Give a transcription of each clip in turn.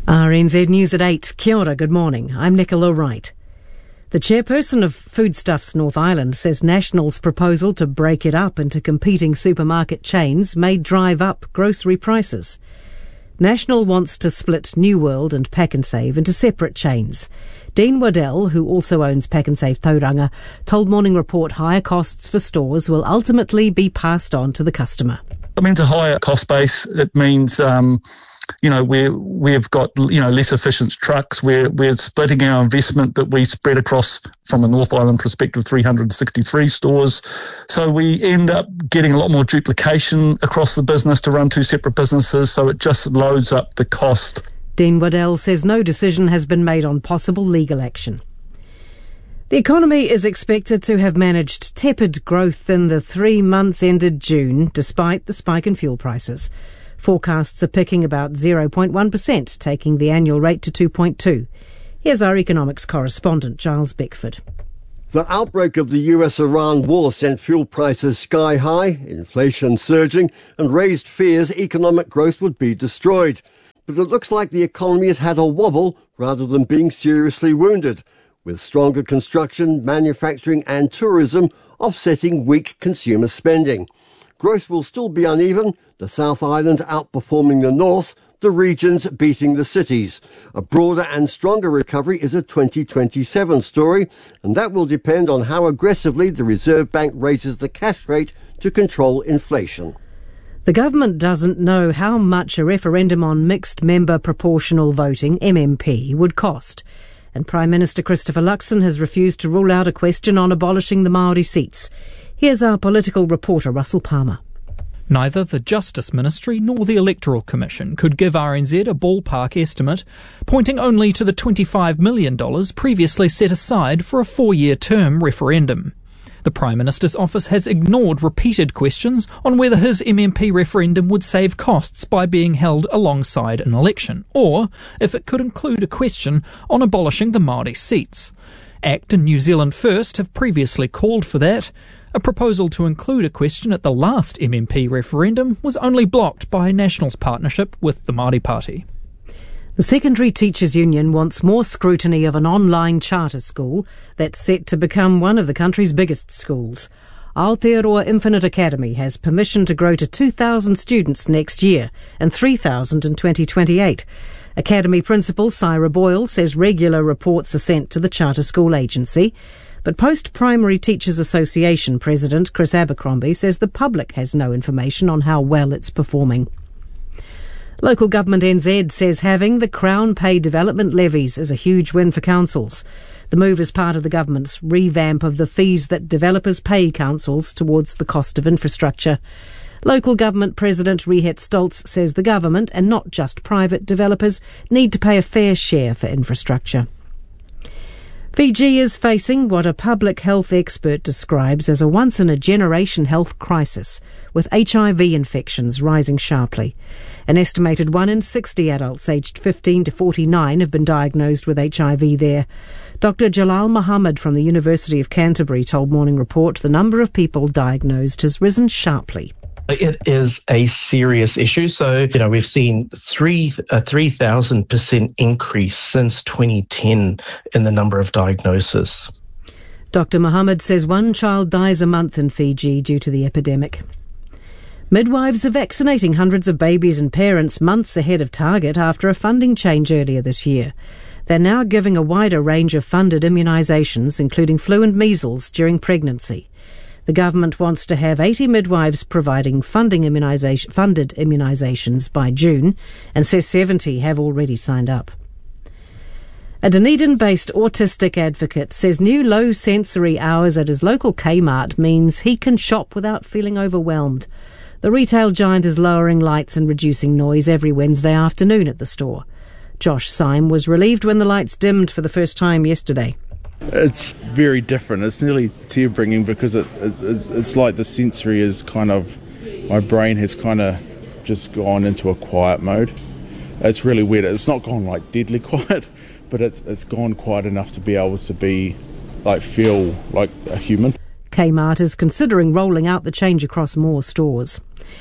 RNZ News at 8. Kia ora, good morning. I'm Nicola Wright. The chairperson of Foodstuffs North Island says National's proposal to break it up into competing supermarket chains may drive up grocery prices. National wants to split New World and Pak'nSave into separate chains. Dean Waddell, who also owns Pak'nSave Tauranga, told Morning Report higher costs for stores will ultimately be passed on to the customer. I mean, it's a higher cost base. It means we've got less efficient trucks. We're splitting our investment that we spread across, from a North Island perspective, 363 stores. So we end up getting a lot more duplication across the business to run two separate businesses. So it just loads up the cost. Dean Waddell says no decision has been made on possible legal action. The economy is expected to have managed tepid growth in the 3 months ended June, despite the spike in fuel prices. Forecasts are picking about 0.1%, taking the annual rate to 2.2. Here's our economics correspondent, Giles Beckford. The outbreak of the US-Iran war sent fuel prices sky high, inflation surging, and raised fears economic growth would be destroyed. But it looks like the economy has had a wobble rather than being seriously wounded, with stronger construction, manufacturing and tourism offsetting weak consumer spending. Growth will still be uneven, the South Island outperforming the North, the regions beating the cities. A broader and stronger recovery is a 2027 story, and that will depend on how aggressively the Reserve Bank raises the cash rate to control inflation. The government doesn't know how much a referendum on mixed member proportional voting, MMP, would cost. And Prime Minister Christopher Luxon has refused to rule out a question on abolishing the Māori seats. Here's our political reporter, Russell Palmer. Neither the Justice Ministry nor the Electoral Commission could give RNZ a ballpark estimate, pointing only to the $25 million previously set aside for a 4-year term referendum. The Prime Minister's office has ignored repeated questions on whether his MMP referendum would save costs by being held alongside an election, or if it could include a question on abolishing the Māori seats. ACT and New Zealand First have previously called for that. A proposal to include a question at the last MMP referendum was only blocked by National's partnership with the Māori Party. The Secondary Teachers Union wants more scrutiny of an online charter school that's set to become one of the country's biggest schools. Aotearoa Infinite Academy has permission to grow to 2,000 students next year and 3,000 in 2028. Academy Principal Syra Boyle says regular reports are sent to the Charter School Agency. But Post-Primary Teachers Association President Chris Abercrombie says the public has no information on how well it's performing. Local Government NZ says having the Crown pay development levies is a huge win for councils. The move is part of the government's revamp of the fees that developers pay councils towards the cost of infrastructure. Local Government President Rehet Stoltz says the government, and not just private developers, need to pay a fair share for infrastructure. Fiji is facing what a public health expert describes as a once-in-a-generation health crisis, with HIV infections rising sharply. An estimated 1 in 60 adults aged 15 to 49 have been diagnosed with HIV there. Dr. Jalal Muhammad from the University of Canterbury told Morning Report the number of people diagnosed has risen sharply. It is a serious issue. So, we've seen a 3,000% increase since 2010 in the number of diagnoses. Dr. Muhammad says 1 child dies a month in Fiji due to the epidemic. Midwives are vaccinating hundreds of babies and parents months ahead of target after a funding change earlier this year. They're now giving a wider range of funded immunisations, including flu and measles, during pregnancy. The government wants to have 80 midwives providing funded immunisations by June, and says 70 have already signed up. A Dunedin-based autistic advocate says new low sensory hours at his local Kmart means he can shop without feeling overwhelmed. The retail giant is lowering lights and reducing noise every Wednesday afternoon at the store. Josh Syme was relieved when the lights dimmed for the first time yesterday. It's very different. It's nearly tear-bringing because it's like the sensory is kind of, my brain has kind of just gone into a quiet mode. It's really weird. It's not gone like deadly quiet, but it's gone quiet enough to be able to feel like a human. Kmart is considering rolling out the change across more stores.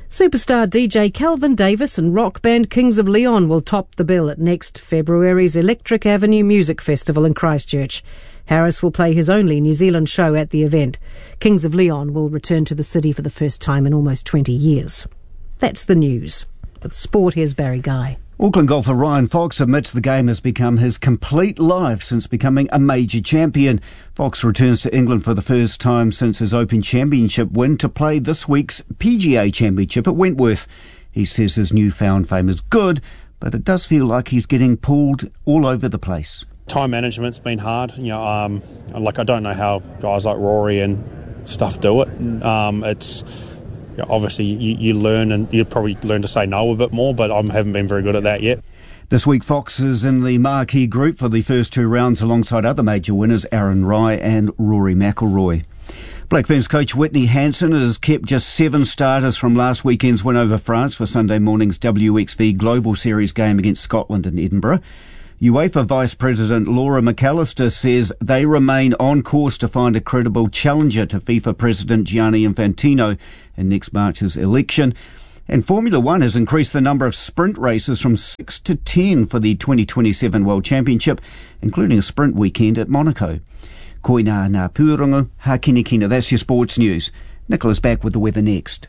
Superstar DJ Calvin Davis and rock band Kings of Leon will top the bill at next February's Electric Avenue Music Festival in Christchurch. Harris will play his only New Zealand show at the event. Kings of Leon will return to the city for the first time in almost 20 years. That's the news. With sport, here's Barry Guy. Auckland golfer Ryan Fox admits the game has become his complete life since becoming a major champion. Fox returns to England for the first time since his Open Championship win to play this week's PGA Championship at Wentworth. He says his newfound fame is good, but it does feel like he's getting pulled all over the place. Time management's been hard. I don't know how guys like Rory and stuff do it. It's obviously you learn, and you probably learn to say no a bit more, but I haven't been very good at that yet. This week, Fox is in the marquee group for the first two rounds alongside other major winners Aaron Rai and Rory McIlroy. Black Ferns coach Whitney Hansen has kept just 7 starters from last weekend's win over France for Sunday morning's WXV Global Series game against Scotland in Edinburgh. UEFA Vice President Laura McAllister says they remain on course to find a credible challenger to FIFA President Gianni Infantino in next March's election. And Formula One has increased the number of sprint races from 6 to 10 for the 2027 World Championship, including a sprint weekend at Monaco. Koina ngā pūrongo, hakinekina. That's your sports news. Nicholas back with the weather next.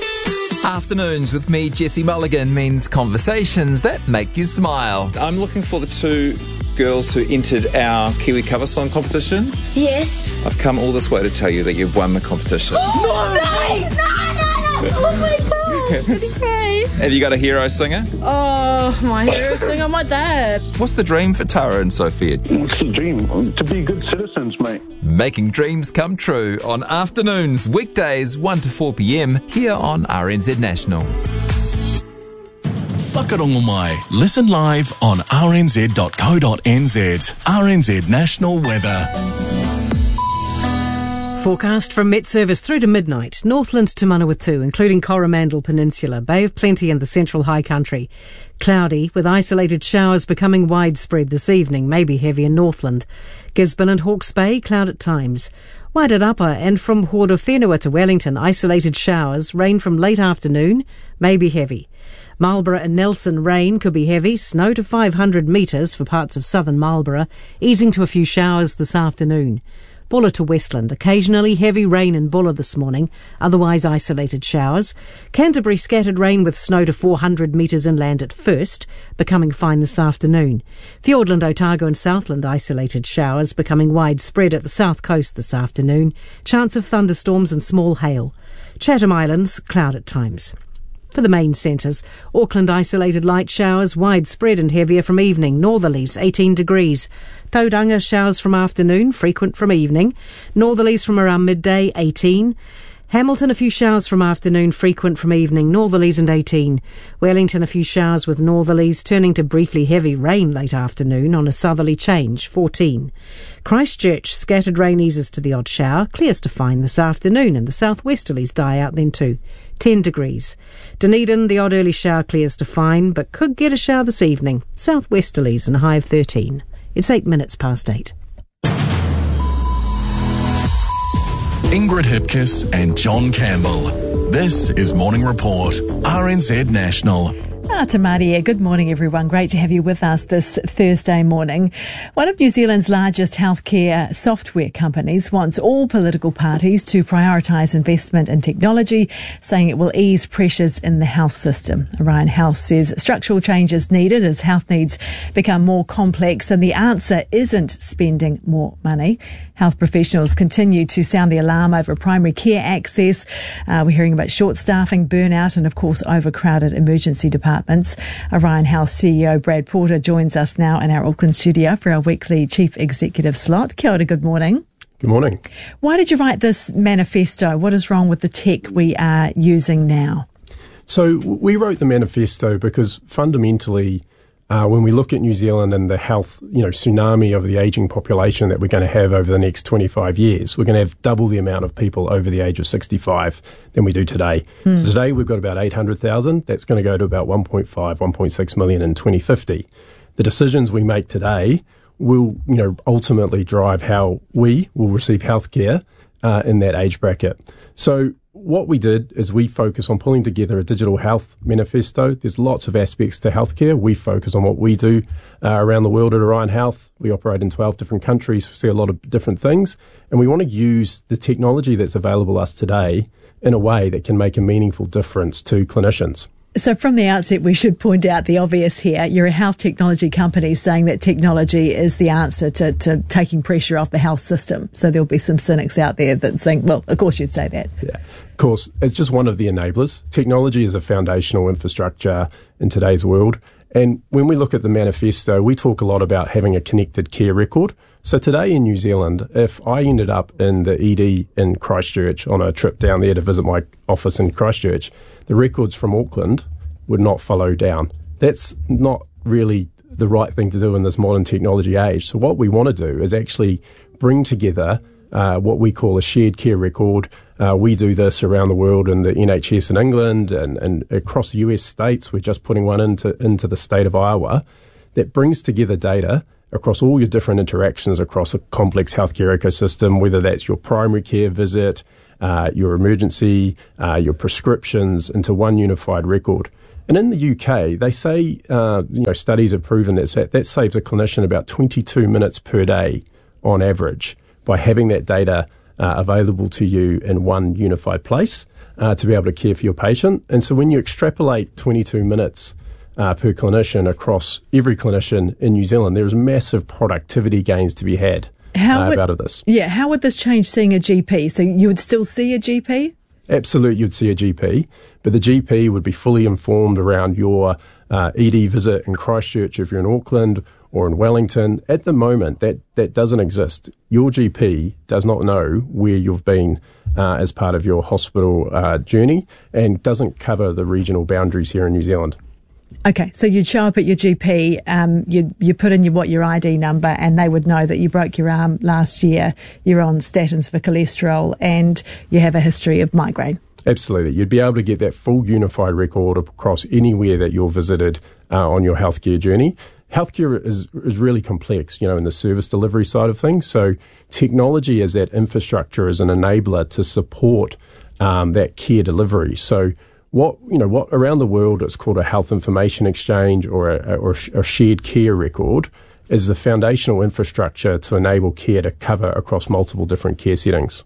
Afternoons with me, Jesse Mulligan, means conversations that make you smile. I'm looking for the 2 girls who entered our Kiwi cover song competition. Yes. I've come all this way to tell you that you've won the competition. Oh, no! Oh my God, pretty great. Have you got a hero singer? Oh, my hero singer, my dad. What's the dream for Tara and Sophia? What's the dream? To be good citizens, mate. Making dreams come true on Afternoons, weekdays 1 to 4 p.m. here on RNZ National. Whakarongo mai. Listen live on rnz.co.nz. RNZ National Weather. Forecast from Met Service through to midnight. Northland to Manawatu, including Coromandel Peninsula, Bay of Plenty and the Central High Country. Cloudy, with isolated showers becoming widespread this evening, maybe heavy in Northland. Gisborne and Hawke's Bay, cloud at times. Waitarapa and from Horowhenua to Wellington, isolated showers, rain from late afternoon, maybe heavy. Marlborough and Nelson, rain could be heavy, snow to 500 metres for parts of southern Marlborough, easing to a few showers this afternoon. Bulla to Westland, occasionally heavy rain in Bulla this morning, otherwise isolated showers. Canterbury, scattered rain with snow to 400 metres inland at first, becoming fine this afternoon. Fiordland, Otago and Southland, isolated showers, becoming widespread at the south coast this afternoon. Chance of thunderstorms and small hail. Chatham Islands, cloud at times. For the main centres, Auckland isolated light showers, widespread and heavier from evening, northerlies 18 degrees. Tauranga, showers from afternoon, frequent from evening. Northerlies from around midday, 18. Hamilton, a few showers from afternoon, frequent from evening, northerlies and 18. Wellington, a few showers with northerlies, turning to briefly heavy rain late afternoon on a southerly change, 14. Christchurch, scattered rain eases to the odd shower, clears to fine this afternoon, and the southwesterlies die out then too, 10 degrees. Dunedin, the odd early shower clears to fine, but could get a shower this evening, southwesterlies and a high of 13. It's 8 minutes past 8. Ingrid Hipkiss and John Campbell. This is Morning Report, RNZ National. Tamaria, good morning everyone. Great to have you with us this Thursday morning. One of New Zealand's largest healthcare software companies wants all political parties to prioritise investment in technology, saying it will ease pressures in the health system. Orion Health says structural changes needed as health needs become more complex, and the answer isn't spending more money. Health professionals continue to sound the alarm over primary care access. We're hearing about short staffing, burnout and of course overcrowded emergency departments. Orion Health CEO Brad Porter joins us now in our Auckland studio for our weekly Chief Executive slot. Kia ora, good morning. Good morning. Why did you write this manifesto? What is wrong with the tech we are using now? So we wrote the manifesto because fundamentally when we look at New Zealand and the health, tsunami of the ageing population that we're going to have over the next 25 years, we're going to have double the amount of people over the age of 65 than we do today. So today we've got about 800,000. That's going to go to about 1.5, 1.6 million in 2050. The decisions we make today will, ultimately drive how we will receive healthcare in that age bracket. So what we did is we focus on pulling together a digital health manifesto. There's lots of aspects to healthcare. We focus on what we do around the world at Orion Health. We operate in 12 different countries, see a lot of different things, and we want to use the technology that's available to us today in a way that can make a meaningful difference to clinicians. So from the outset, we should point out the obvious here. You're a health technology company saying that technology is the answer to taking pressure off the health system. So there'll be some cynics out there that think, well, of course you'd say that. Yeah, of course. It's just one of the enablers. Technology is a foundational infrastructure in today's world. And when we look at the manifesto, we talk a lot about having a connected care record. So today in New Zealand, if I ended up in the ED in Christchurch on a trip down there to visit my office in Christchurch, the records from Auckland would not follow down. That's not really the right thing to do in this modern technology age. So what we want to do is actually bring together what we call a shared care record. We do this around the world in the NHS in England and across the US states. We're just putting one into the state of Iowa that brings together data across all your different interactions across a complex healthcare ecosystem, whether that's your primary care visit, your emergency, your prescriptions, into one unified record. And in the UK, they say, studies have proven that saves a clinician about 22 minutes per day on average by having that data available to you in one unified place to be able to care for your patient. And so when you extrapolate 22 minutes per clinician across every clinician in New Zealand, there's massive productivity gains to be had out of this. Yeah, how would this change seeing a GP? So you would still see a GP? Absolutely, you'd see a GP, but the GP would be fully informed around your ED visit in Christchurch if you're in Auckland or in Wellington. At the moment, that doesn't exist. Your GP does not know where you've been as part of your hospital journey and doesn't cover the regional boundaries here in New Zealand. Okay, so you'd show up at your GP, you put in your ID number, and they would know that you broke your arm last year, you're on statins for cholesterol, and you have a history of migraine. Absolutely. You'd be able to get that full unified record across anywhere that you're visited on your healthcare journey. Healthcare is really complex, in the service delivery side of things. So technology as that infrastructure is an enabler to support that care delivery. So what around the world it's called a health information exchange or a shared care record is the foundational infrastructure to enable care to cover across multiple different care settings.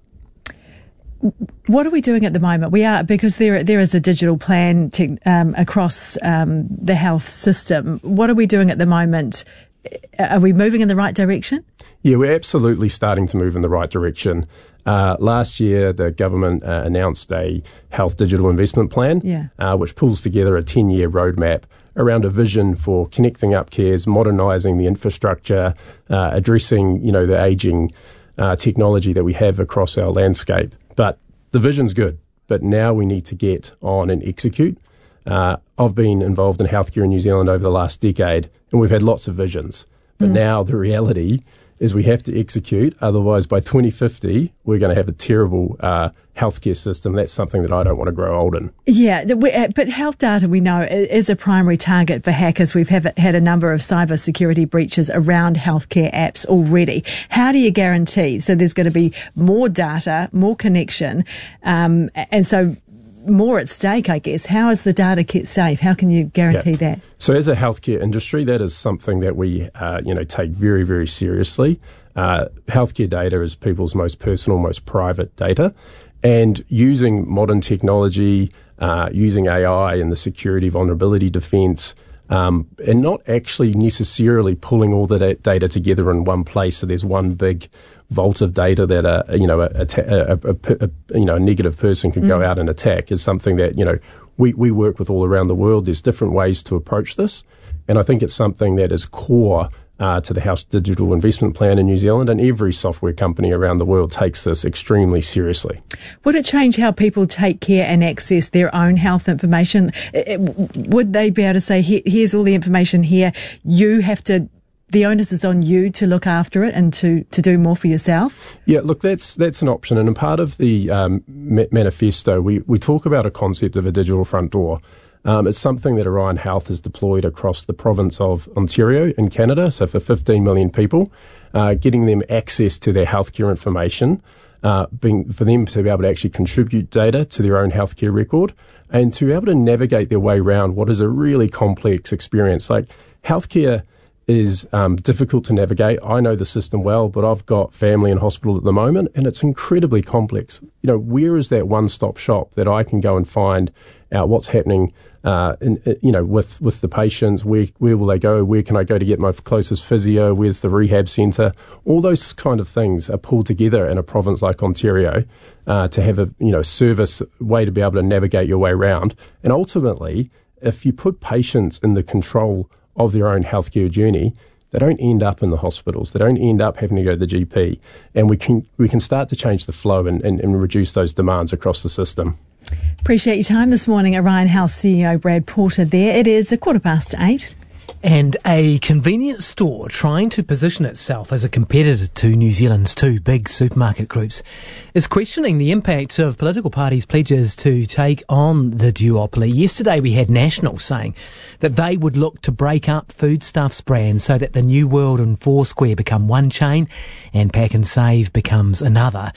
What are we doing at the moment? We are, because there is a digital plan across the health system. What are we doing at the moment? Are we moving in the right direction? Yeah, we're absolutely starting to move in the right direction. Last year, the government announced a health digital investment plan, which pulls together a 10-year roadmap around a vision for connecting up cares, modernising the infrastructure, addressing, the ageing technology that we have across our landscape. But the vision's good, but now we need to get on and execute. I've been involved in healthcare in New Zealand over the last decade, and we've had lots of visions. But now the reality is we have to execute, otherwise by 2050 we're going to have a terrible healthcare system. That's something that I don't want to grow old in. Yeah, but health data, we know, is a primary target for hackers. We've had a number of cyber security breaches around healthcare apps already. How do you guarantee? So there's going to be more data, more connection, and so more at stake, I guess. How is the data kept safe? How can you guarantee that? So as a healthcare industry, that is something that we, take very, very seriously. Healthcare data is people's most personal, most private data. And using modern technology, using AI and the security vulnerability defense, and not actually necessarily pulling all the data together in one place so there's one big vault of data that a negative person can go out and attack is something that we work with all around the world. There's different ways to approach this, and I think it's something that is core to the Health Digital Investment Plan in New Zealand, and every software company around the world takes this extremely seriously. Would it change how people take care and access their own health information? Would they be able to say, here's all the information here, the onus is on you to look after it and to do more for yourself? Yeah, look, that's an option. And in part of the manifesto, we talk about a concept of a digital front door. It's something that Orion Health has deployed across the province of Ontario in Canada, so for 15 million people, getting them access to their healthcare information for them to be able to actually contribute data to their own healthcare record and to be able to navigate their way around what is a really complex experience. Like, healthcare is difficult to navigate. I know the system well, but I've got family in hospital at the moment, and it's incredibly complex. Where is that one-stop shop that I can go and find out what's happening with the patients? Where will they go? Where can I go to get my closest physio? Where's the rehab centre? All those kind of things are pulled together in a province like Ontario to have a service way to be able to navigate your way around. And ultimately, if you put patients in the control of their own healthcare journey, they don't end up in the hospitals. They don't end up having to go to the GP, and we can start to change the flow and reduce those demands across the system. Appreciate your time this morning, Orion Health CEO Brad Porter there. It is 8:15. And a convenience store trying to position itself as a competitor to New Zealand's two big supermarket groups is questioning the impact of political parties' pledges to take on the duopoly. Yesterday we had National saying that they would look to break up Foodstuffs brands so that the New World and Foursquare become one chain and Pack and Save becomes another.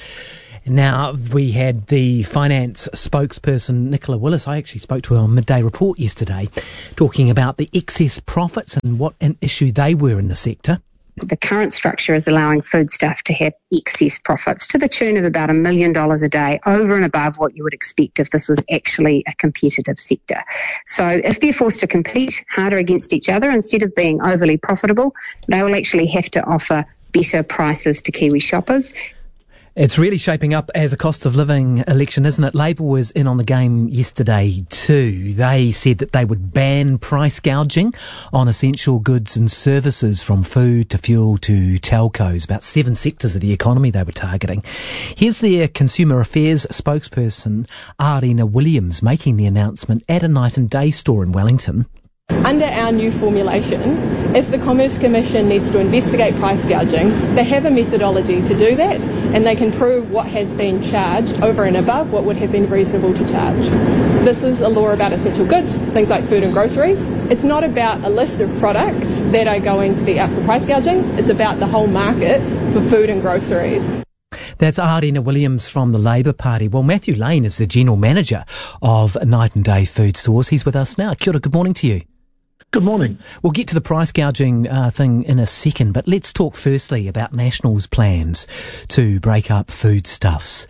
Now, we had the finance spokesperson, Nicola Willis. I actually spoke to her on Midday Report yesterday, talking about the excess profits and what an issue they were in the sector. The current structure is allowing Foodstuff to have excess profits to the tune of about $1 million a day, over and above what you would expect if this was actually a competitive sector. So if they're forced to compete harder against each other, instead of being overly profitable, they will actually have to offer better prices to Kiwi shoppers. It's really shaping up as a cost of living election, isn't it? Labor was in on the game yesterday too. They said that they would ban price gouging on essential goods and services, from food to fuel to telcos, about 7 sectors of the economy they were targeting. Here's their Consumer Affairs spokesperson, Arina Williams, making the announcement at a night and day store in Wellington. Under our new formulation, if the Commerce Commission needs to investigate price gouging, they have a methodology to do that, and they can prove what has been charged over and above what would have been reasonable to charge. This is a law about essential goods, things like food and groceries. It's not about a list of products that are going to be up for price gouging. It's about the whole market for food and groceries. That's Arina Williams from the Labor Party. Well, Matthew Lane is the General Manager of Night and Day Food Stores. He's with us now. Kia ora, good morning to you. Good morning. We'll get to the price gouging thing in a second, but let's talk firstly about National's plans to break up Foodstuffs.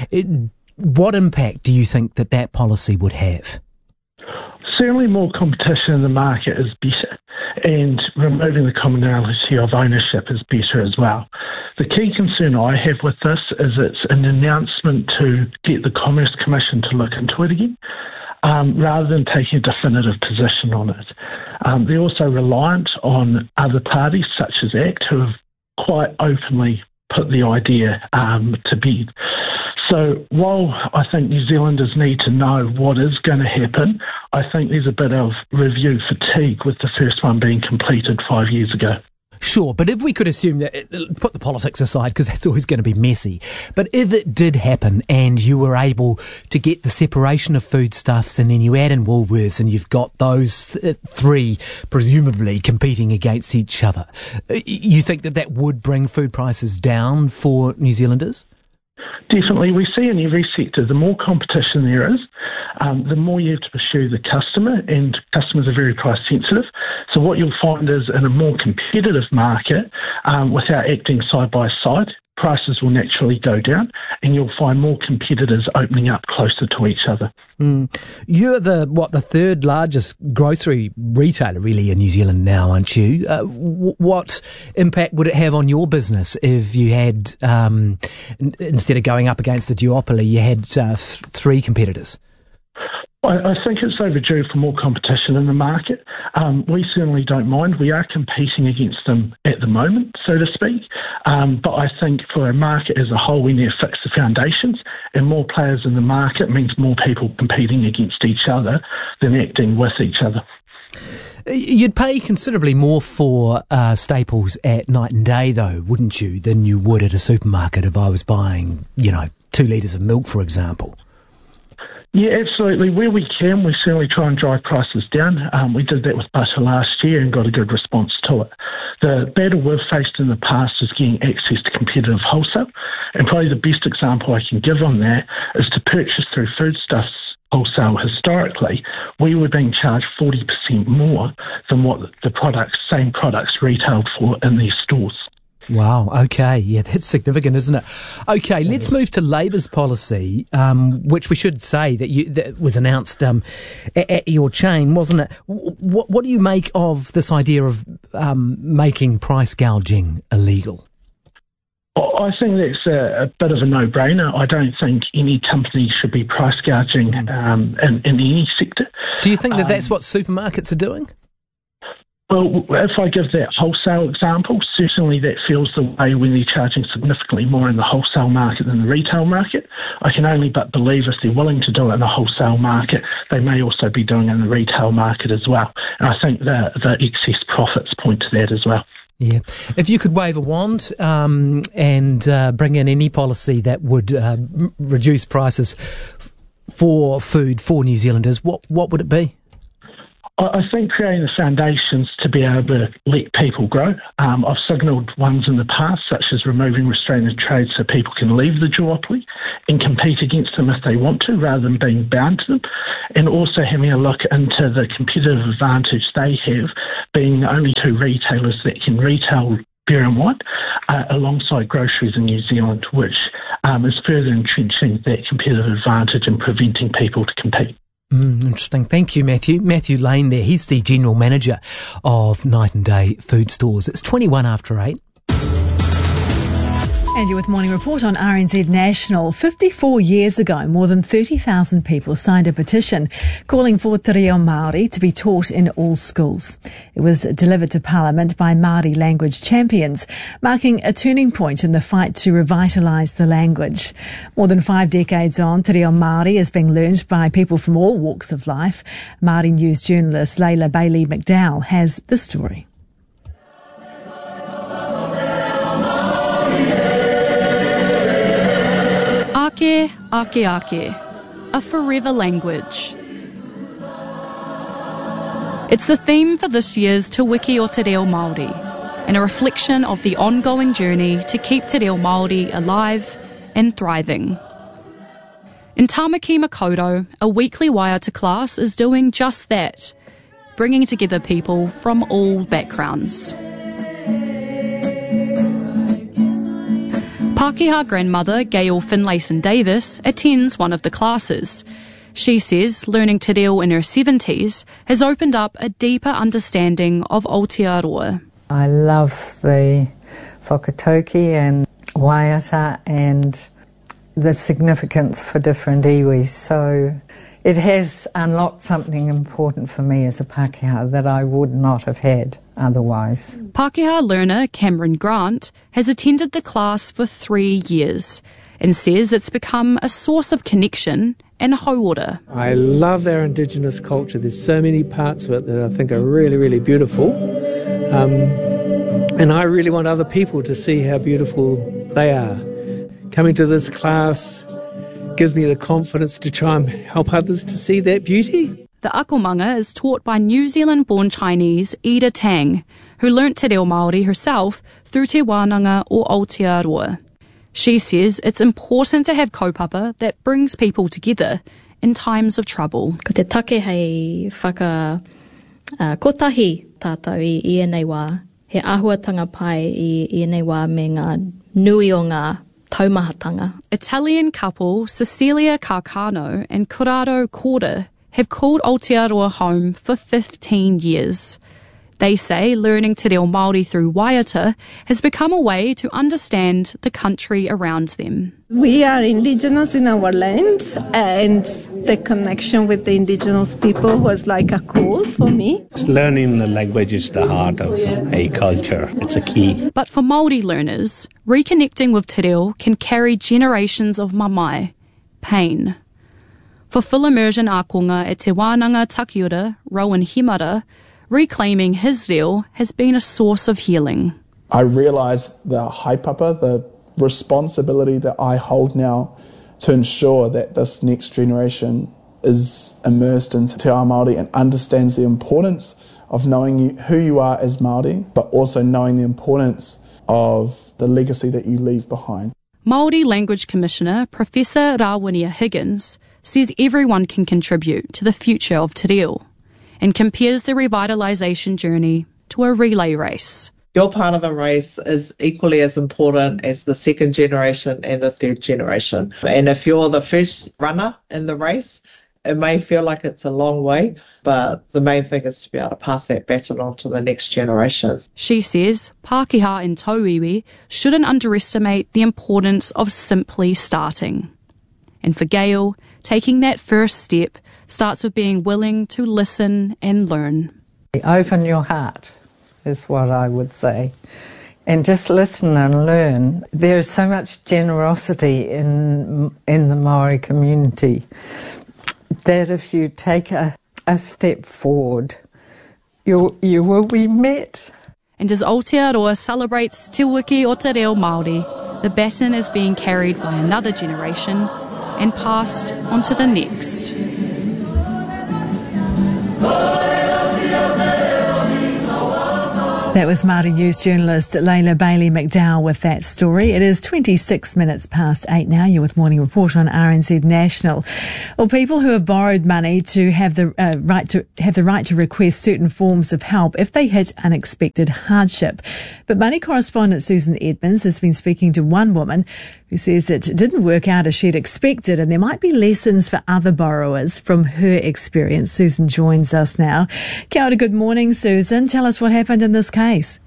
What impact do you think that policy would have? Certainly more competition in the market is better, and removing the commonality of ownership is better as well. The key concern I have with this is it's an announcement to get the Commerce Commission to look into it again, rather than taking a definitive position on it. They're also reliant on other parties such as ACT, who have quite openly put the idea to bed. So while I think New Zealanders need to know what is going to happen, I think there's a bit of review fatigue with the first one being completed 5 years ago. Sure, but if we could assume that, put the politics aside because that's always going to be messy, but if it did happen and you were able to get the separation of Foodstuffs and then you add in Woolworths and you've got those three presumably competing against each other, you think that would bring food prices down for New Zealanders? Definitely. We see in every sector, the more competition there is, the more you have to pursue the customer, and customers are very price sensitive. So what you'll find is in a more competitive market, without acting side by side, prices will naturally go down and you'll find more competitors opening up closer to each other. You're the third largest grocery retailer really in New Zealand now, aren't you? What impact would it have on your business if you had, instead of going up against a duopoly, you had three competitors? I think it's overdue for more competition in the market. We certainly don't mind. We are competing against them at the moment, so to speak. But I think for a market as a whole, we need to fix the foundations, and more players in the market means more people competing against each other than acting with each other. You'd pay considerably more for staples at Night and Day, though, wouldn't you, than you would at a supermarket if I was buying, 2 litres of milk, for example? Yeah, absolutely. Where we can, we certainly try and drive prices down. We did that with butter last year and got a good response to it. The battle we've faced in the past is getting access to competitive wholesale, and probably the best example I can give on that is to purchase through foodstuffs wholesale. Historically, we were being charged 40% more than what the same products retailed for in these stores. Wow, okay. Yeah, that's significant, isn't it? Okay, let's move to Labour's policy, which we should say that was announced at your chain, wasn't it? What do you make of this idea of making price gouging illegal? I think that's a bit of a no-brainer. I don't think any company should be price gouging in any sector. Do you think that that's what supermarkets are doing? Well, if I give that wholesale example, certainly that feels the way when they're charging significantly more in the wholesale market than the retail market. I can only but believe if they're willing to do it in the wholesale market, they may also be doing it in the retail market as well. And I think the excess profits point to that as well. Yeah. If you could wave a wand and bring in any policy that would reduce prices for food for New Zealanders, what would it be? I think creating the foundations to be able to let people grow. I've signalled ones in the past, such as removing restrained trade so people can leave the duopoly and compete against them if they want to, rather than being bound to them, and also having a look into the competitive advantage they have, being the only two retailers that can retail beer and wine alongside groceries in New Zealand, which is further entrenching that competitive advantage and preventing people to compete. Interesting. Thank you, Matthew. Matthew Lane there. He's the General Manager of Night and Day Food Stores. It's 21 after 8. And you're with Morning Report on RNZ National. 54 years ago, more than 30,000 people signed a petition calling for te reo Māori to be taught in all schools. It was delivered to Parliament by Māori language champions, marking a turning point in the fight to revitalise the language. More than 5 decades on, te reo Māori is being learned by people from all walks of life. Māori News journalist Leila Bailey McDowell has the story. Ake, ake, ake, a forever language. It's the theme for this year's Te Wiki o Te Reo Māori, and a reflection of the ongoing journey to keep Te Reo Māori alive and thriving. In Tamaki Makaurau, a weekly waiata class is doing just that, bringing together people from all backgrounds. Pākehā grandmother Gail Finlayson-Davis attends one of the classes. She says learning te reo in her 70s has opened up a deeper understanding of Aotearoa. I love the whakatauki and waiata and the significance for different iwis. So it has unlocked something important for me as a Pākehā that I would not have had otherwise. Pākehā learner Cameron Grant has attended the class for 3 years and says it's become a source of connection and hauora. I love our Indigenous culture. There's so many parts of it that I think are really, really beautiful. And I really want other people to see how beautiful they are. Coming to this class gives me the confidence to try and help others to see that beauty. The akomanga is taught by New Zealand-born Chinese Ida Tang, who learnt te reo Māori herself through Te Wānanga o Aotearoa. She says it's important to have kaupapa that brings people together in times of trouble. Ko te take hei kotahi tātou I ēnei wā. He āhuatanga pai I ēnei wā me ngā nui o ngā taumahatanga. Italian couple Cecilia Carcano and Corrado Corda have called Aotearoa home for 15 years. They say learning te reo Māori through waiata has become a way to understand the country around them. We are Indigenous in our land, and the connection with the Indigenous people was like a call for me. Learning the language is the heart of a culture. It's a key. But for Māori learners, reconnecting with te reo can carry generations of mamae, pain. For full immersion ākonga at Te Wānanga Takiura, Rowan Himara, reclaiming his reo has been a source of healing. I realise the haipapa, the responsibility that I hold now to ensure that this next generation is immersed into Te Ao Māori and understands the importance of knowing who you are as Māori, but also knowing the importance of the legacy that you leave behind. Māori Language Commissioner Professor Rawinia Higgins says everyone can contribute to the future of te reo and compares the revitalisation journey to a relay race. Your part of the race is equally as important as the second generation and the third generation. And if you're the first runner in the race, it may feel like it's a long way, but the main thing is to be able to pass that baton on to the next generations. She says Pākehā and tauiwi shouldn't underestimate the importance of simply starting. And for Gail, taking that first step starts with being willing to listen and learn. Open your heart is what I would say. And just listen and learn. There is so much generosity in the Māori community that if you take a step forward, you will be met. And as Aotearoa celebrates Te Wiki o Te Reo Māori, the baton is being carried by another generation and passed on to the next. That was Māori news journalist Leila Bailey McDowell with that story. It is 26 minutes past 8 now. You're with Morning Report on RNZ National. Well, people who have borrowed money to have the right to request certain forms of help if they hit unexpected hardship. But money correspondent Susan Edmonds has been speaking to one woman who says it didn't work out as she'd expected, and there might be lessons for other borrowers from her experience. Susan joins us now. Kia ora, good morning, Susan. Tell us what happened in this case.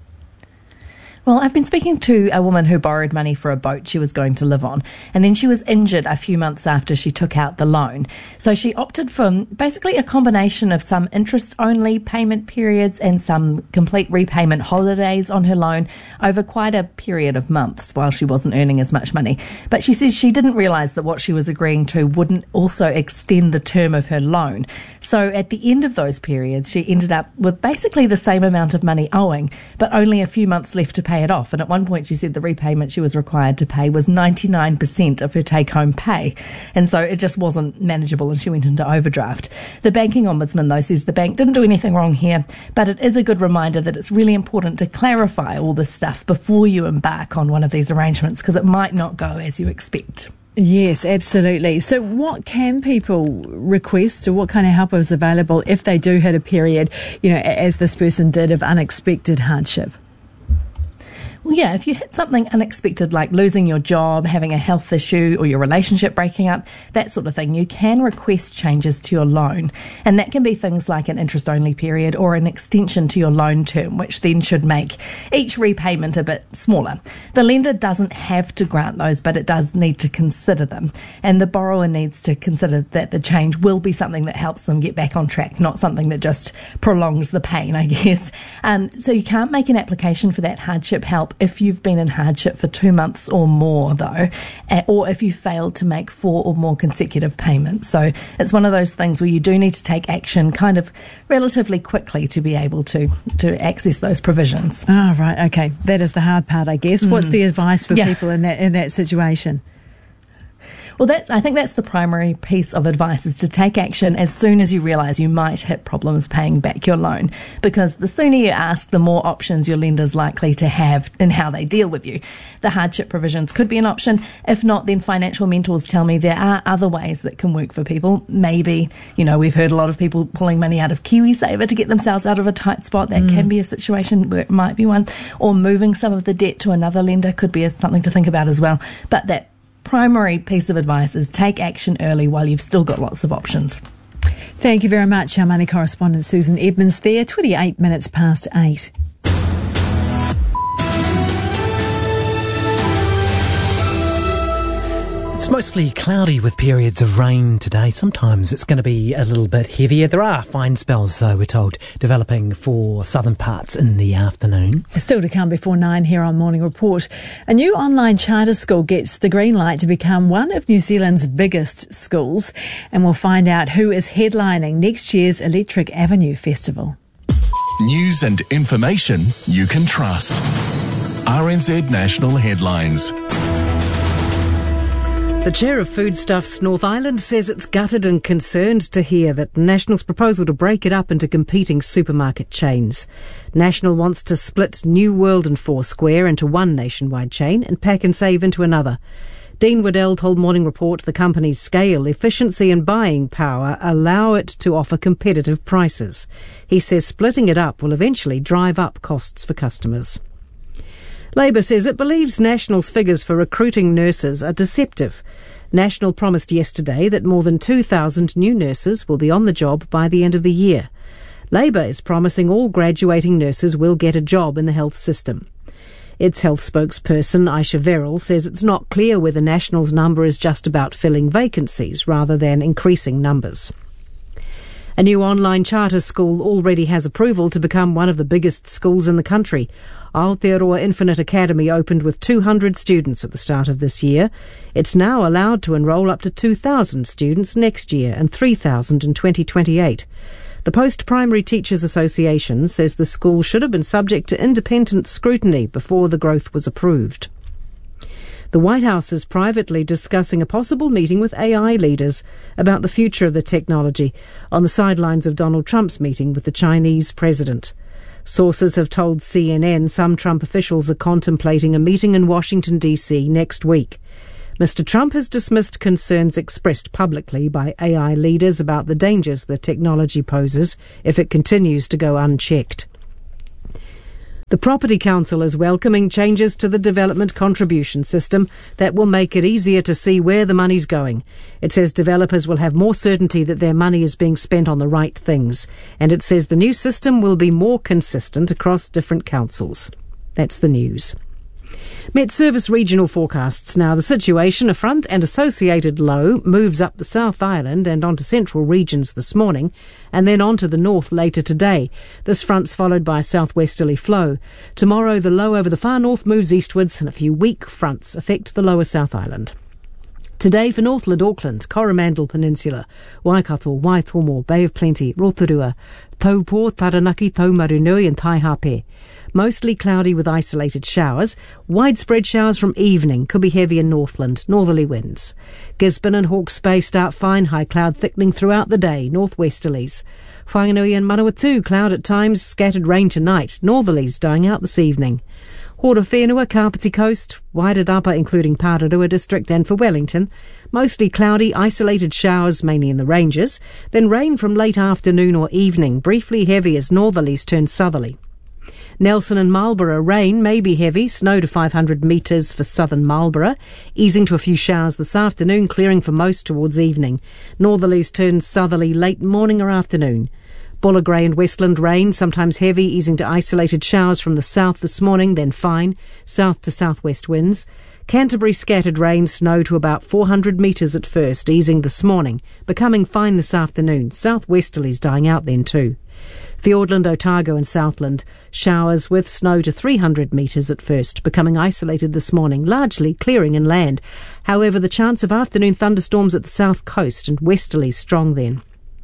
Well, I've been speaking to a woman who borrowed money for a boat she was going to live on, and then she was injured a few months after she took out the loan. So she opted for basically a combination of some interest-only payment periods and some complete repayment holidays on her loan over quite a period of months while she wasn't earning as much money. But she says she didn't realise that what she was agreeing to wouldn't also extend the term of her loan. So at the end of those periods, she ended up with basically the same amount of money owing, but only a few months left to pay it off. And at one point she said the repayment she was required to pay was 99% of her take-home pay. And so it just wasn't manageable and she went into overdraft. The banking ombudsman, though, says the bank didn't do anything wrong here, but it is a good reminder that it's really important to clarify all this stuff before you embark on one of these arrangements, because it might not go as you expect. Yes, absolutely. So what can people request, or what kind of help is available if they do hit a period, as this person did, of unexpected hardship? Well, yeah, if you hit something unexpected like losing your job, having a health issue, or your relationship breaking up, that sort of thing, you can request changes to your loan. And that can be things like an interest-only period or an extension to your loan term, which then should make each repayment a bit smaller. The lender doesn't have to grant those, but it does need to consider them. And the borrower needs to consider that the change will be something that helps them get back on track, not something that just prolongs the pain, I guess. So you can't make an application for that hardship help if you've been in hardship for 2 months or more, though, or if you failed to make 4 or more consecutive payments. So it's one of those things where you do need to take action kind of relatively quickly to be able to access those provisions. Oh, right. Okay. That is the hard part, I guess. What's the advice for people in that situation? Well, I think that's the primary piece of advice, is to take action as soon as you realise you might hit problems paying back your loan, because the sooner you ask, the more options your lender's likely to have in how they deal with you. The hardship provisions could be an option. If not, then financial mentors tell me there are other ways that can work for people. Maybe, we've heard a lot of people pulling money out of KiwiSaver to get themselves out of a tight spot. That can be a situation where it might be one. Or moving some of the debt to another lender could be something to think about as well. But that primary piece of advice is take action early while you've still got lots of options. Thank you very much, our money correspondent Susan Edmonds there, 28 minutes past 8. It's mostly cloudy with periods of rain today. Sometimes it's going to be a little bit heavier. There are fine spells, we're told, developing for southern parts in the afternoon. Still to come before 9 here on Morning Report. A new online charter school gets the green light to become one of New Zealand's biggest schools. And we'll find out who is headlining next year's Electric Avenue Festival. News and information you can trust. RNZ National Headlines. The chair of Foodstuffs North Island says it's gutted and concerned to hear that National's proposal to break it up into competing supermarket chains. National wants to split New World and Foursquare into one nationwide chain and Pack and Save into another. Dean Waddell told Morning Report the company's scale, efficiency and buying power allow it to offer competitive prices. He says splitting it up will eventually drive up costs for customers. Labour says it believes National's figures for recruiting nurses are deceptive. National promised yesterday that more than 2,000 new nurses will be on the job by the end of the year. Labour is promising all graduating nurses will get a job in the health system. Its health spokesperson, Aisha Verrill, says it's not clear whether National's number is just about filling vacancies rather than increasing numbers. A new online charter school already has approval to become one of the biggest schools in the country. Aotearoa Infinite Academy opened with 200 students at the start of this year. It's now allowed to enrol up to 2,000 students next year and 3,000 in 2028. The Post-Primary Teachers Association says the school should have been subject to independent scrutiny before the growth was approved. The White House is privately discussing a possible meeting with AI leaders about the future of the technology on the sidelines of Donald Trump's meeting with the Chinese president. Sources have told CNN some Trump officials are contemplating a meeting in Washington, D.C. next week. Mr. Trump has dismissed concerns expressed publicly by AI leaders about the dangers the technology poses if it continues to go unchecked. The Property Council is welcoming changes to the development contribution system that will make it easier to see where the money's going. It says developers will have more certainty that their money is being spent on the right things. And it says the new system will be more consistent across different councils. That's the news. Met Service regional forecasts now. The situation, a front and associated low, moves up the South Island and onto central regions this morning, and then onto the north later today. This front's followed by a southwesterly flow. Tomorrow, the low over the far north moves eastwards, and a few weak fronts affect the lower South Island. Today for Northland Auckland, Coromandel Peninsula, Waikato, Waitomo, Bay of Plenty, Rotorua, Taupo, Taranaki, Taumarunui and Taihape. Mostly cloudy with isolated showers. Widespread showers from evening, could be heavy in Northland, northerly winds. Gisborne and Hawke's Bay start fine, high cloud thickening throughout the day, northwesterlies. Whanganui and Manawatu, cloud at times, scattered rain tonight, northerlies dying out this evening. Horowhenua, Kapiti Coast, Wairarapa including Pararua District, and for Wellington, mostly cloudy, isolated showers mainly in the ranges, then rain from late afternoon or evening, briefly heavy as northerlies turn southerly. Nelson and Marlborough, rain may be heavy, snow to 500 metres for southern Marlborough, easing to a few showers this afternoon, clearing for most towards evening. Northerlies turn southerly late morning or afternoon. Bullagray and Westland rain, sometimes heavy, easing to isolated showers from the south this morning, then fine, south to southwest winds. Canterbury scattered rain, snow to about 400 metres at first, easing this morning, becoming fine this afternoon, southwesterlies dying out then too. Fiordland, Otago and Southland, showers with snow to 300 metres at first, becoming isolated this morning, largely clearing inland. However, the chance of afternoon thunderstorms at the south coast and westerlies strong then.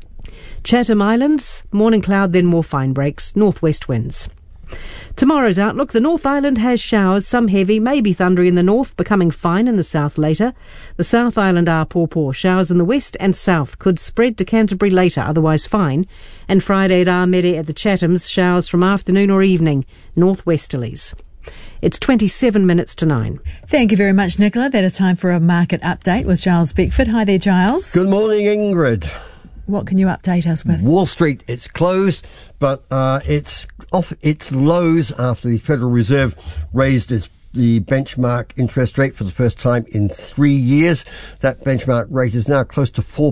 Chatham Islands, morning cloud, then more fine breaks, northwest winds. Tomorrow's outlook, the North Island has showers, some heavy, maybe thundery in the north, becoming fine in the south later. The South Island are pawpaw, showers in the west and south, could spread to Canterbury later, otherwise fine. And Friday at Armede at the Chathams, showers from afternoon or evening, northwesterlies. It's 27 minutes to 9. Thank you very much, Nicola. That is time for a market update with Giles Beckford. Hi there, Giles. Good morning, Ingrid. What can you update us with? Wall Street, it's closed, but it's off its lows after the Federal Reserve raised the benchmark interest rate for the first time in 3 years. That benchmark rate is now close to 4%.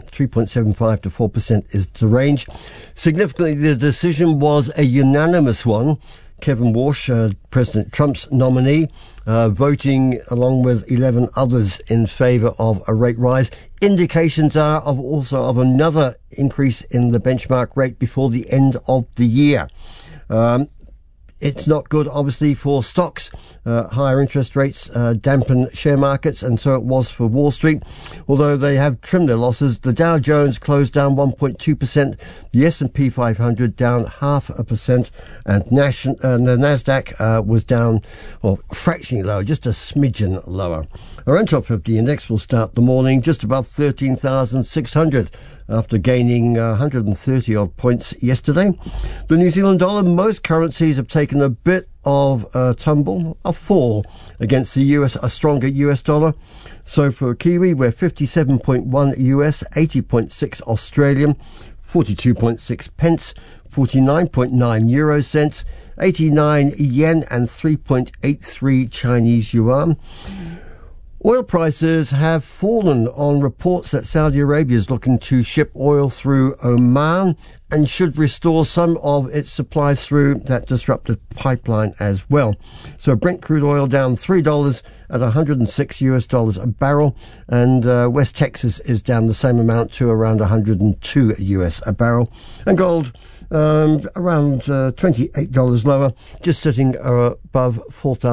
3.75 to 4% is the range. Significantly, the decision was a unanimous one. Kevin Walsh, President Trump's nominee, voting along with 11 others in favour of a rate rise. Indications are of another increase in the benchmark rate before the end of the year. it's not good, obviously, for stocks. Higher interest rates dampen share markets, and so it was for Wall Street. Although they have trimmed their losses, the Dow Jones closed down 1.2%, the S&P 500 down 0.5%, and the Nasdaq was down, fractionally lower, just a smidgen lower. Our NTOP 50 index will start the morning just above 13,600. After gaining 130 odd points yesterday. The New Zealand dollar, most currencies have taken a bit of a fall against a stronger US dollar. So for Kiwi, we're 57.1 US, 80.6 Australian, 42.6 pence, 49.9 euro cents, 89 yen and 3.83 Chinese yuan. Oil prices have fallen on reports that Saudi Arabia is looking to ship oil through Oman and should restore some of its supply through that disrupted pipeline as well. So Brent crude oil down $3 at $106 a barrel, and West Texas is down the same amount to around $102 a barrel. And gold around $28 lower, just sitting above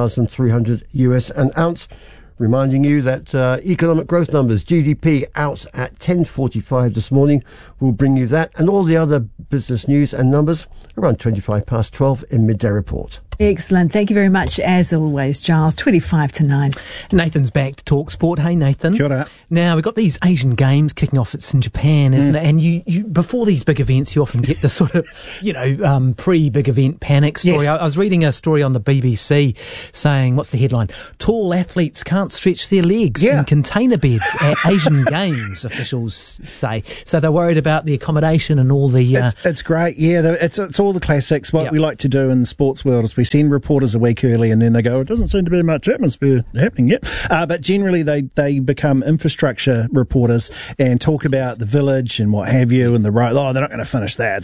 $4,300 an ounce. Reminding you that economic growth numbers, GDP, out at 10:45 this morning. We'll bring you that and all the other business news and numbers around 12 in Midday Report. Excellent. Thank you very much, as always, Giles. 25 to 9. Nathan's back to talk sport. Hey, Nathan. Kia ora. Now, we've got these Asian Games kicking off. It's in Japan, isn't it? And you before these big events, you often get the sort of, pre-big event panic story. Yes. I was reading a story on the BBC saying, what's the headline? Tall athletes can't stretch their legs in container beds at Asian Games, officials say. So they're worried about the accommodation and all the... It's great, it's all the classics. What we like to do in the sports world is we send reporters a week early and then they go, it doesn't seem to be much atmosphere happening yet. But generally they become infrastructure reporters and talk about the village and what have you and the road. Oh, they're not going to finish that.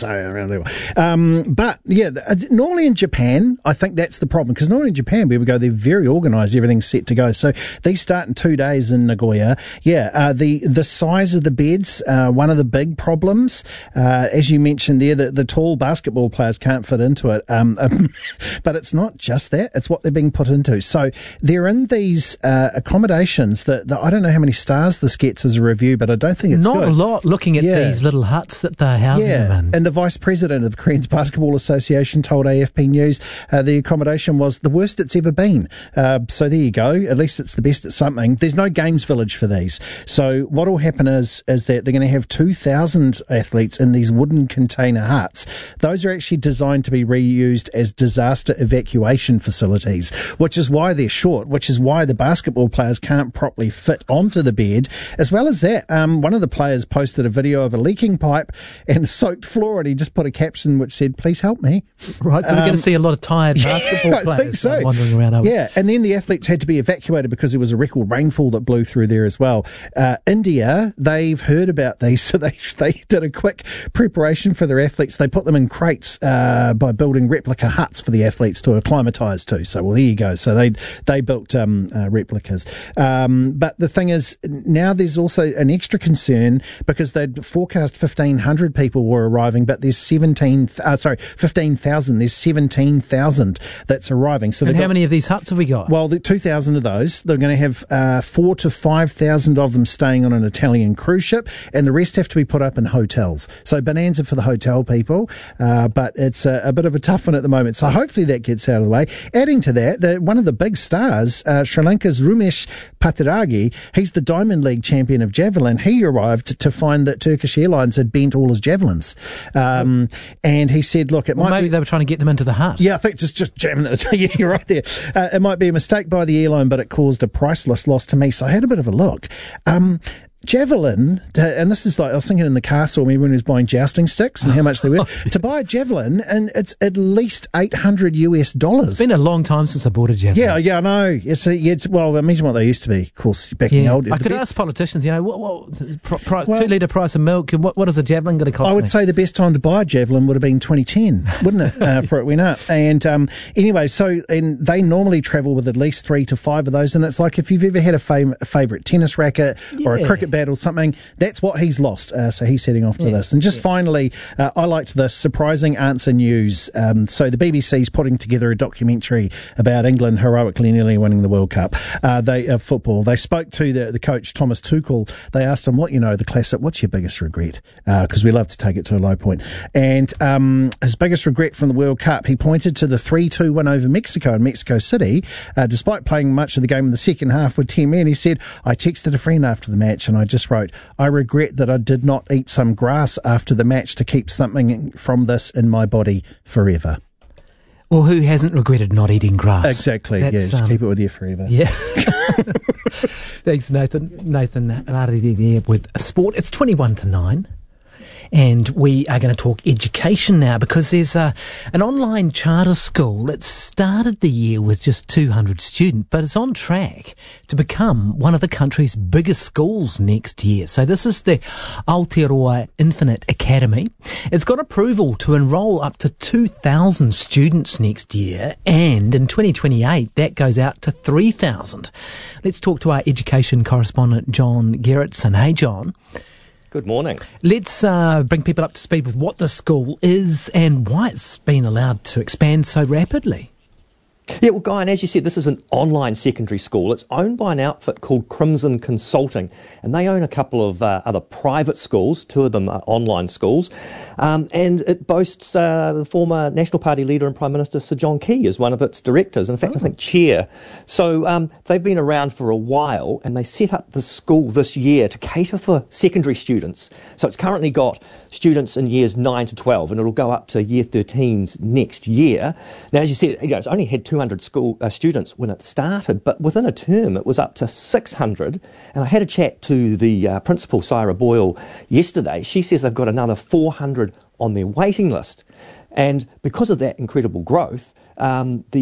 Normally in Japan, I think that's the problem, because normally in Japan we would go, they're very organised, everything's set to go. So these start in 2 days in Nagoya. The size of the beds, one of the big problems, as you mentioned there, the tall basketball players can't fit into it. But it's not just that, it's what they're being put into. So they're in these accommodations that I don't know how many stars this gets as a review, but I don't think it's not good. A lot, looking at these little huts that they're housing them in. And the vice president of the Korean Basketball Association told AFP News the accommodation was the worst it's ever been. So there you go. At least it's the best at something. There's no games village for these. So what will happen is that they're going to have 2,000 athletes in these wooden container huts. Those are actually designed to be reused as disaster evacuation facilities, which is why they're short, which is why the basketball players can't properly fit onto the bed. As well as that, one of the players posted a video of a leaking pipe and a soaked floor, and he just put a caption which said, "Please help me." Right, so we're going to see a lot of tired basketball players I think so. wandering around. And then the athletes had to be evacuated because there was a record rainfall that blew through there as well. India, they've heard about these, so they did a quick preparation for their athletes. They put them in crates by building replica huts for the athletes to acclimatise to. So, well, there you go. So they built replicas. But the thing is, now there's also an extra concern because they'd forecast 1,500 people were arriving, but there's 15,000. There's 17,000 that's arriving. So and how many of these huts have we got? Well, 2,000 of those. They're going to have 4,000 to 5,000 of them staying on an Italian cruise ship, and the rest have to be put up in hotels. So bonanza for the hotel people, but it's a bit of a tough one at the moment. So hopefully that gets out of the way. Adding to that, one of the big stars, Sri Lanka's Rumesh Patiragi, he's the Diamond League champion of javelin. He arrived to find that Turkish Airlines had bent all his javelins. And he said, look, maybe they were trying to get them into the hut. Yeah, I think just jamming it. Yeah, you're right there. It might be a mistake by the airline, but it caused a priceless loss to me. So I had a bit of a look. Javelin, and this is like, I was thinking in the car store, maybe when he was buying jousting sticks and how much they were. To buy a javelin, and it's at least $800. It's been a long time since I bought a javelin. Yeah, I know. Well, imagine what they used to be, of course, back in the old days. I could ask politicians, what 2 litre price of milk, and what is a javelin going to cost I would say the best time to buy a javelin would have been 2010, wouldn't it, for it went up. And anyway, and they normally travel with at least 3 to 5 of those, and it's like if you've ever had a favourite tennis racket or a cricket battle something. That's what he's lost. So he's heading off to this. And just finally, I liked this surprising answer news. So the BBC's putting together a documentary about England heroically nearly winning the World Cup. Football. They spoke to the coach, Thomas Tuchel. They asked him, the classic, what's your biggest regret? Because we love to take it to a low point. And his biggest regret from the World Cup, he pointed to the 3-2 win over Mexico in Mexico City. Despite playing much of the game in the second half with 10 men, he said, I texted a friend after the match and I just wrote, I regret that I did not eat some grass after the match to keep something from this in my body forever. Well, who hasn't regretted not eating grass? Exactly. Just keep it with you forever. Yeah. Thanks, Nathan. Nathan Larry there with sport. It's 21 to 9. And we are going to talk education now because there's an online charter school that started the year with just 200 students, but it's on track to become one of the country's biggest schools next year. So this is the Aotearoa Infinite Academy. It's got approval to enrol up to 2,000 students next year, and in 2028 that goes out to 3,000. Let's talk to our education correspondent John Gerritsen. Hey, John. Good morning. Let's bring people up to speed with what the school is and why it's been allowed to expand so rapidly. Yeah, well, Guy, and as you said, this is an online secondary school. It's owned by an outfit called Crimson Consulting, and they own a couple of other private schools. Two of them are online schools, and it boasts the former National Party leader and Prime Minister Sir John Key as one of its directors. In fact, I think chair. So they've been around for a while, and they set up the school this year to cater for secondary students. So it's currently got students in years 9 to 12, and it'll go up to year 13s next year. Now, as you said, it's only had 200 students when it started, but within a term it was up to 600. And I had a chat to the principal, Syra Boyle, yesterday. She says they've got another 400 on their waiting list. And because of that incredible growth, the